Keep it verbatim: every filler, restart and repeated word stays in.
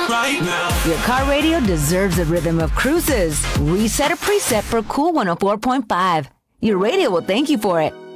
right now. Your car radio deserves a rhythm of cruises. Reset a preset for Cool one oh four point five. Your radio will thank you for it.